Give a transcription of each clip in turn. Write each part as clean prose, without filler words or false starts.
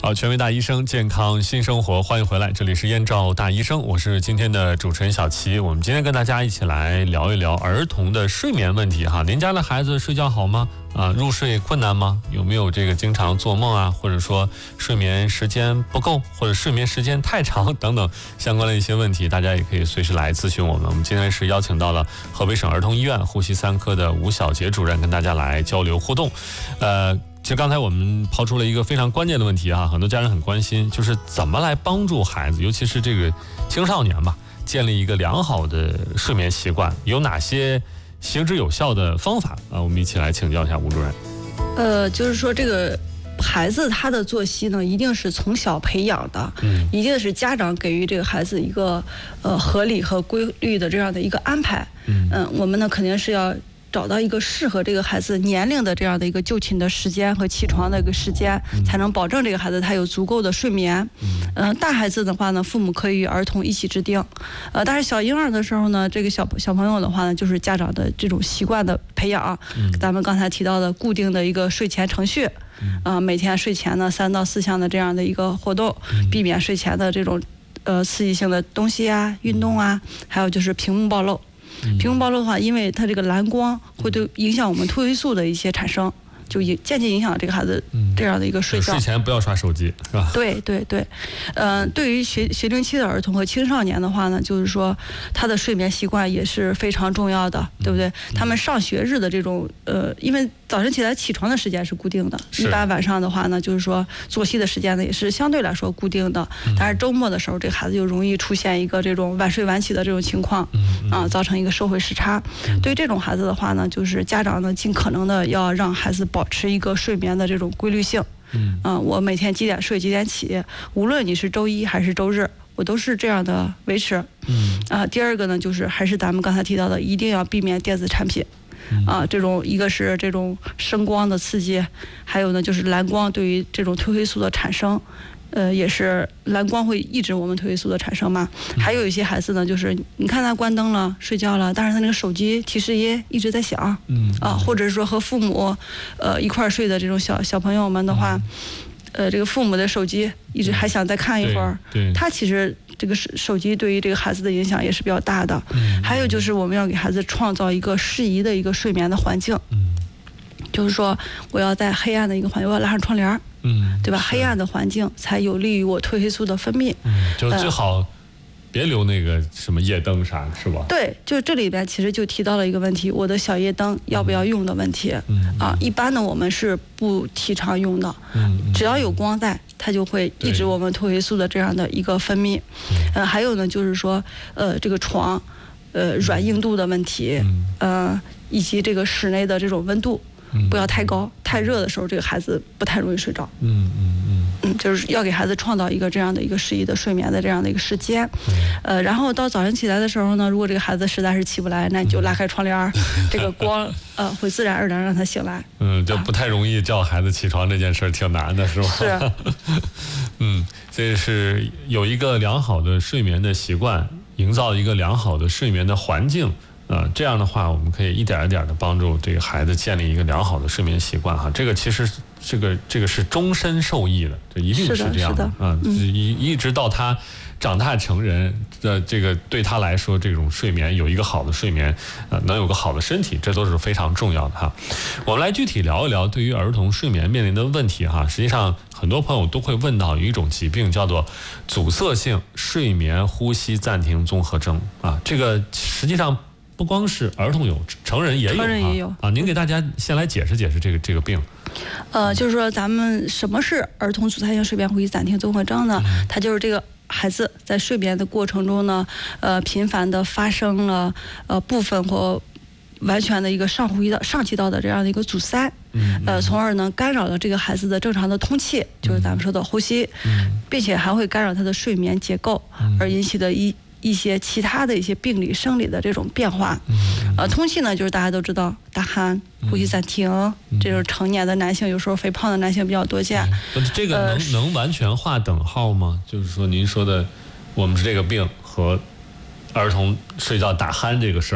好，权威大医生，健康新生活，欢迎回来，这里是燕赵大医生，我是今天的主持人小齐。我们今天跟大家一起来聊一聊儿童的睡眠问题哈。您家的孩子睡觉好吗？入睡困难吗？有没有这个经常做梦啊，或者说睡眠时间不够，或者睡眠时间太长等等相关的一些问题，大家也可以随时来咨询我们。我们今天是邀请到了河北省儿童医院呼吸3科的吴小杰主任跟大家来交流互动。其实刚才我们抛出了一个非常关键的问题啊，很多家人很关心，就是怎么来帮助孩子，尤其是这个青少年吧，建立一个良好的睡眠习惯，有哪些行之有效的方法啊？我们一起来请教一下吴主任。 就是说这个孩子他的作息呢，一定是从小培养的，一定是家长给予这个孩子一个合理和规律的这样的一个安排。我们呢肯定是要找到一个适合这个孩子年龄的这样的一个就寝的时间和起床的一个时间，才能保证这个孩子他有足够的睡眠。大孩子的话呢，父母可以与儿童一起制定。但是小婴儿的时候呢，这个小朋友的话呢，就是家长的这种习惯的培养。咱们刚才提到的固定的一个睡前程序，每天睡前呢3到4项的这样的一个活动，避免睡前的这种刺激性的东西啊、运动啊，还有就是屏幕暴露。屏幕暴露的话，因为它这个蓝光会影响我们褪黑素的一些产生，就间接影响这个孩子这样的一个睡觉。 睡前不要刷手机，是吧？ 对。对于学龄期的儿童和青少年的话呢，就是说他的睡眠习惯也是非常重要的，对不对？他们上学日的这种因为早晨起来起床的时间是固定的，一般晚上的话呢，就是说作息的时间呢也是相对来说固定的。但是周末的时候，这个孩子就容易出现一个这种晚睡晚起的这种情况，造成一个社会时差。对于这种孩子的话呢，就是家长呢尽可能的要让孩子保持一个睡眠的这种规律性。我每天几点睡几点起，无论你是周一还是周日，我都是这样的维持。第二个呢，就是还是咱们刚才提到的，一定要避免电子产品。这种一个是这种声光的刺激，还有呢就是蓝光对于这种褪黑素的产生，也是蓝光会抑制我们褪黑素的产生嘛。还有一些孩子呢，就是你看他关灯了睡觉了，但是他那个手机提示音一直在响，或者是说和父母一块睡的这种小朋友们的话，这个父母的手机一直还想再看一会儿，他其实这个手机对于这个孩子的影响也是比较大的。还有就是我们要给孩子创造一个适宜的一个睡眠的环境，就是说我要在黑暗的一个环境，我要拉上窗帘，对吧？黑暗的环境才有利于我褪黑素的分泌。 就最好别留那个什么夜灯啥，是吧？对， 就这里边其实就提到了一个问题，我的小夜灯要不要用的问题。一般呢我们是不提倡用的。只要有光在，它就会抑制我们褪黑素的这样的一个分泌。还有呢就是说这个床软硬度的问题，以及这个室内的这种温度不要太高，太热的时候这个孩子不太容易睡着。就是要给孩子创造一个这样的一个适宜的睡眠的这样的一个时间。然后到早晨起来的时候呢，如果这个孩子实在是起不来，那你就拉开窗帘，这个光会自然而然让他醒来。 就不太容易叫孩子起床这件事挺难的，是吧？ 是。 这是有一个良好的睡眠的习惯，营造一个良好的睡眠的环境。这样的话，我们可以一点一点的帮助这个孩子建立一个良好的睡眠习惯哈。这个其实这个是终身受益的，这一定是这样的一直到他长大成人的这个对他来说，这种睡眠有一个好的睡眠，能有个好的身体，这都是非常重要的哈。我们来具体聊一聊对于儿童睡眠面临的问题哈。实际上，很多朋友都会问到有一种疾病叫做阻塞性睡眠呼吸暂停综合征这个实际上不光是儿童有，成人也有。您给大家先来解释解释这个病。 就是说咱们什么是儿童阻塞性睡眠呼吸暂停综合征呢？它就是这个孩子在睡眠的过程中呢，频繁的发生了部分或完全的一个上气道的这样的一个阻塞，从而呢干扰了这个孩子的正常的通气，就是咱们说的呼吸，并且还会干扰他的睡眠结构，而引起的一些其他的一些病理生理的这种变化。通气呢就是大家都知道打鼾、呼吸暂停，这就是成年的男性，有时候肥胖的男性比较多见。 这个能完全划等号吗？就是说您说的我们是这个病和儿童睡觉打鼾这个事儿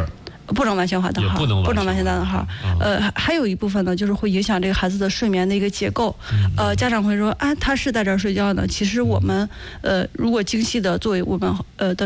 不能完全画大号，不能完全大号。还有一部分呢，就是会影响这个孩子的睡眠的一个结构。家长会说啊，他是在这儿睡觉呢。其实我们如果精细的作为我们的